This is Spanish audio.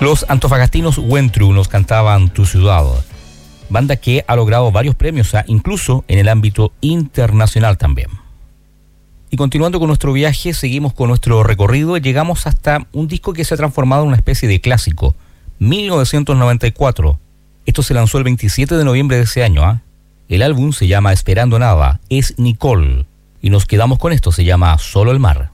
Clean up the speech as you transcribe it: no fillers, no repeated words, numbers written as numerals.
Los antofagastinos Wentru nos cantaban Tu Ciudad, banda que ha logrado varios premios, incluso en el ámbito internacional también. Y continuando con nuestro viaje, seguimos con nuestro recorrido y llegamos hasta un disco que se ha transformado en una especie de clásico, 1994. Esto se lanzó el 27 de noviembre de ese año. El álbum se llama Esperando Nada, es Nicole, y nos quedamos con esto, se llama Solo el Mar.